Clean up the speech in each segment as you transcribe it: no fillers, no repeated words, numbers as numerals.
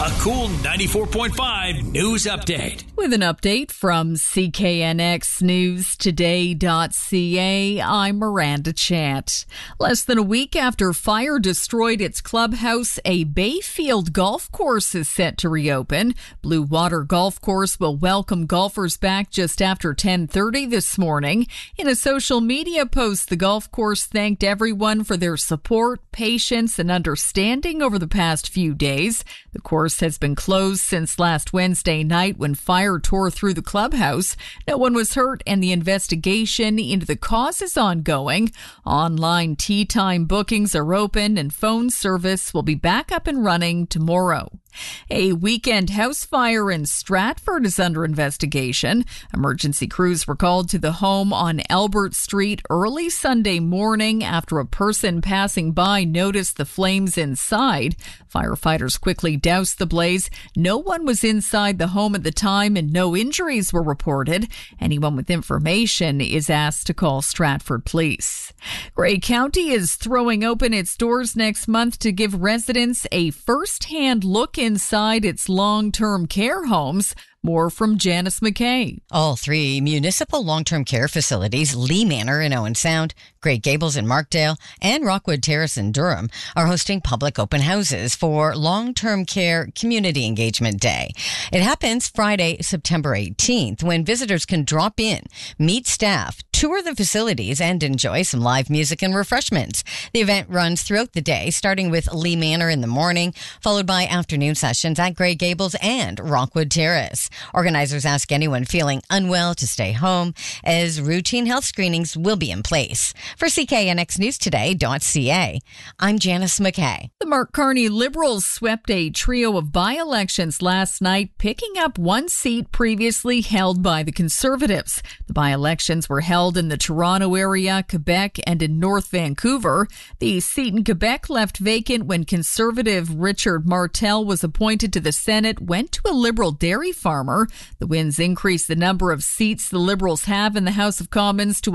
A Cool 94.5 news update. With an update from CKNXNewsToday.ca, I'm Miranda Chant. Less than a week after fire destroyed its clubhouse, a Bayfield golf course is set to reopen. Blue Water Golf Course will welcome golfers back just after 10:30 this morning. In a social media post, the golf course thanked everyone for their support, patience, and understanding over the past few days. The course has been closed since last Wednesday night when fire tore through the clubhouse. No one was hurt, and the investigation into the cause is ongoing. Online tee time bookings are open, and phone service will be back up and running tomorrow. A weekend house fire in Stratford is under investigation. Emergency crews were called to the home on Albert Street early Sunday morning after a person passing by noticed the flames inside. Firefighters quickly doused the blaze. No one was inside the home at the time and no injuries were reported. Anyone with information is asked to call Stratford Police. Grey County is throwing open its doors next month to give residents a first-hand look inside its long-term care homes. More from Janice McKay. All three municipal long-term care facilities, Lee Manor in Owen Sound, Great Gables in Markdale, and Rockwood Terrace in Durham, are hosting public open houses for Long-Term Care Community Engagement Day. It happens Friday, September 18th, when visitors can drop in, meet staff, tour the facilities, and enjoy some live music and refreshments. The event runs throughout the day, starting with Lee Manor in the morning, followed by afternoon sessions at Great Gables and Rockwood Terrace. Organizers ask anyone feeling unwell to stay home, as routine health screenings will be in place. For CKNXNewsToday.ca, I'm Janice McKay. The Mark Carney Liberals swept a trio of by-elections last night, picking up one seat previously held by the Conservatives. The by-elections were held in the Toronto area, Quebec, and in North Vancouver. The seat in Quebec, left vacant when Conservative Richard Martel was appointed to the Senate, went to a Liberal dairy farmer. The wins increased the number of seats the Liberals have in the House of Commons to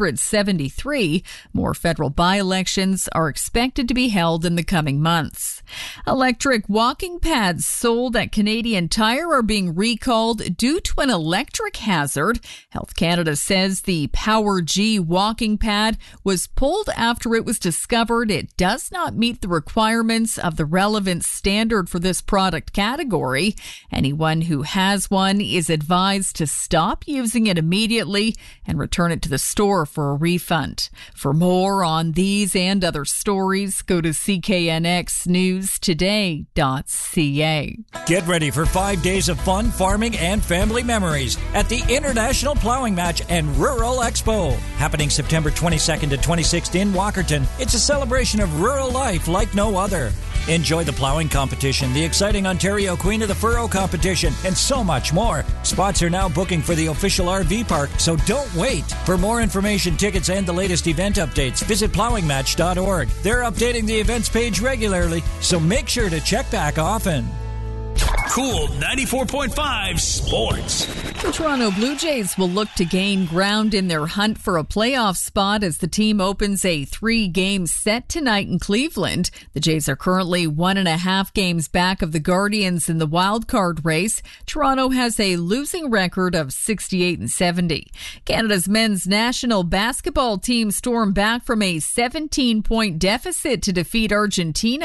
173. More federal by-elections are expected to be held in the coming months. Electric walking pads sold at Canadian Tire are being recalled due to an electric hazard. Health Canada says the Power G walking pad was pulled after it was discovered it does not meet the requirements of the relevant standard for this product category. Anyone who has one is advised to stop using it immediately and return it to the store for a refund. For more on these and other stories, go to CKNXNewsToday.ca. Get ready for 5 days of fun, farming, and family memories at the International Plowing Match and Rural Expo. Happening September 22nd to 26th in Walkerton. It's a celebration of rural life like no other. Enjoy the plowing competition, the exciting Ontario Queen of the Furrow competition, and so much more. Spots are now booking for the official RV park, so don't wait. For more information, tickets, and the latest event updates, visit plowingmatch.org. They're updating the events page regularly, so make sure to check back often. Cool 94.5 Sports. The Toronto Blue Jays will look to gain ground in their hunt for a playoff spot as the team opens a 3-game set tonight in Cleveland. The Jays are currently 1.5 games back of the Guardians in the wildcard race. Toronto has a losing record of 68-70. Canada's men's national basketball team stormed back from a 17-point deficit to defeat Argentina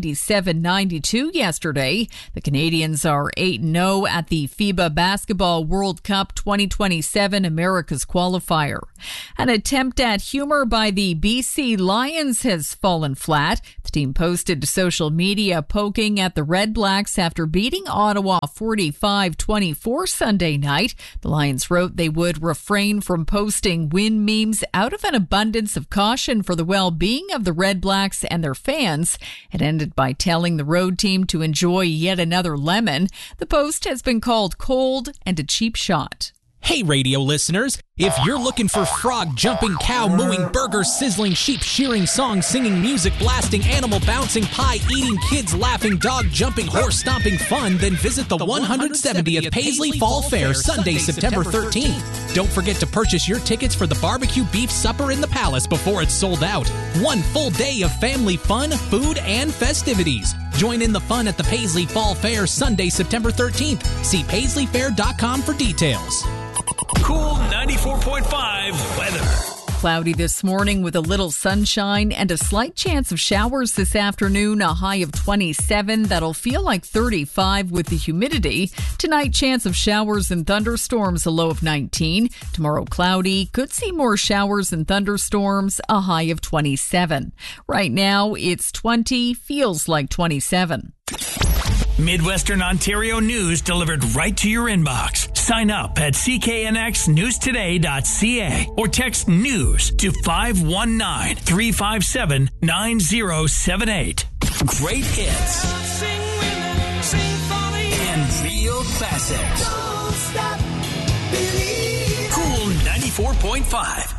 97-92 yesterday. The Canadians are 8-0 at the FIBA Basketball World Cup 2027 America's qualifier. An attempt at humor by the BC Lions has fallen flat. The team posted to social media poking at the Red Blacks after beating Ottawa 45-24 Sunday night. The Lions wrote they would refrain from posting win memes out of an abundance of caution for the well-being of the Red Blacks and their fans. It ended by telling the road team to enjoy yet another lemon. The post has been called cold and a cheap shot. Hey, radio listeners, if you're looking for frog jumping, cow mooing, burger sizzling, sheep shearing, song singing, music blasting, animal bouncing, pie eating, kids laughing, dog jumping, horse stomping fun, then visit the 170th Paisley Fall Fair Sunday, September 13th. Don't forget to purchase your tickets for the barbecue beef supper in the Palace before it's sold out. One full day of family fun, food, and festivities. Join in the fun at the Paisley Fall Fair Sunday, September 13th. See paisleyfair.com for details. Cool 94.5 weather. Cloudy this morning with a little sunshine and a slight chance of showers this afternoon, a high of 27. That'll feel like 35 with the humidity. Tonight, chance of showers and thunderstorms, a low of 19. Tomorrow, cloudy. Could see more showers and thunderstorms, a high of 27. Right now, it's 20, feels like 27. Midwestern Ontario news delivered right to your inbox. Sign up at cknxnewstoday.ca or text news to 519-357-9078. Great hits and real classics. Cool 94.5.